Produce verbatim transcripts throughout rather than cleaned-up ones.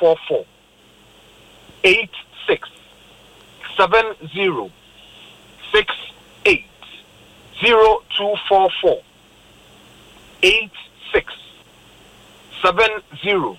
four four eight six seven zero six eight zero two four four eight six seven zero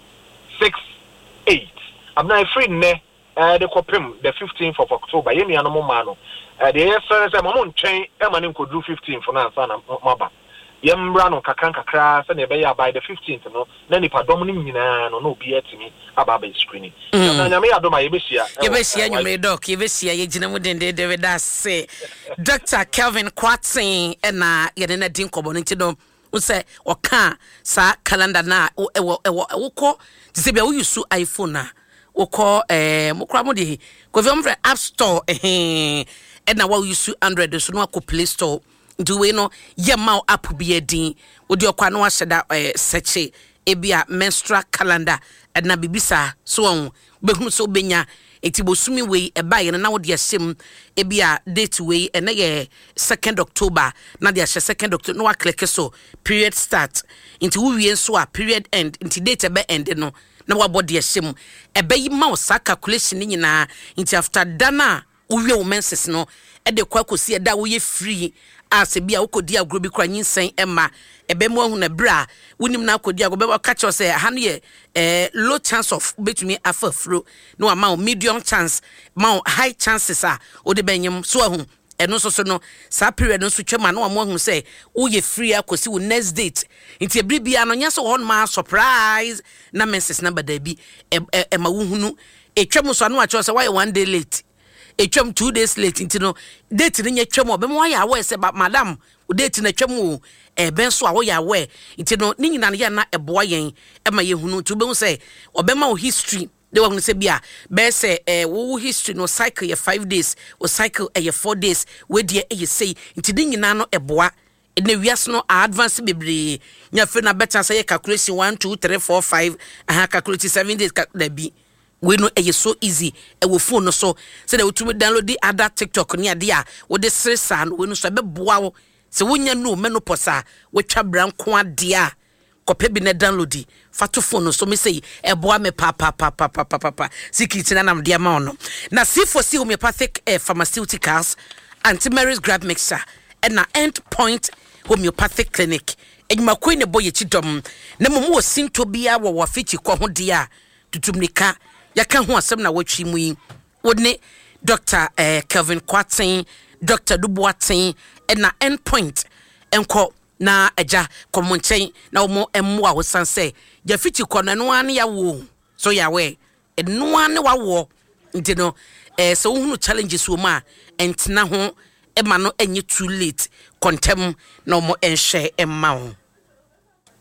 six eight. I'm not afraid ne uh the copim the fifteenth of October. Yemi anomo mano. Uh the yes sir say mamon chain emanim could do fifteen for now sana maba. Yembra no kakran kakra say ne be ya by the fifteenth no na nipa dom ni nyina no no bi atimi aba ba screening. Na nyame adoma yebesia. Yebesia nyumre doc yebesia ye gina mu dende de da say Doctor Kelvin Kwatin na ye na din kobo no nti no say oka sa calendar na ewo ewo wokọ tse bia wo use iPhone na wokọ eh mokra mo de ko vem from App Store eh na wo use Android so no akọ Play Store do we no ye ma app bi edin wo de okwa no aheda eh search ebia menstrual calendar na bibisa so won behunu so benya eti bosumi we eba ye na wo de ahyem ebia date we na ye second October na de ahye second October no wa click so period start into wo wie so a period end into date ebe end no na wa body ahyem ebe yi ma sa calculation ni nyina into after dana wo wie wo menses no e de kwa kosi e da wo ye free as bia wo kodi agro bi kwa nyinsen ema ebe mo hu na bra wonim na kodi agro be catch us say ha no ye eh low chance of betumi afafro no amount medium chance ma high chances a o de benyem so ahu eno so so no sa period no so twema no mo hu say wo ye free akosi wo next date nti ebri bia no nya so won ma surprise na menses number da bi e ma wo hunu e twem so no a cho say why one day late e twem two days late nti no date ni nya twem obem wa ya we say madam o date na twem o e ben so a wo ya we nti no ni nyina ya na eboa yen e ma ye hunu to be hu say obema o history they want to say bia be say eh wo history no cycle ye five days o cycle eh ye four days we dey eh say nti ni nyina no eboa na wias no advance bebre nya fe na better say calculation one two three four five aha calculate seven days da bi we no eh so easy e wo phone no so say they to download the other TikTok ni ade a wo de sesa no we no so be boa wo se wonya no menopause a wo twa branko ade a kope bi na download fato phone so me say e boa me pa pa pa pa pa pa pa secret na nam dia ma ono na C four C homeopathic eh, pharmaceuticals anti-Mary's grab mixture and na End Point homeopathic clinic enyuma ko ne boye chidom na momo wo sinto bia wo wo fichi ko ho dia tutumnika yaka ho asem na watwi mu yi wodne Doctor eh, Kelvin Kwatin Doctor Duboatin and na End Point enko na eja komonchen na omo emmo a wo sanse ya fichi ko na no an ya wo so ya we eno an wa wo nti no eh so hunu challenges wo ma entena ho e ma no enye too late kontem na omo enhye emma ho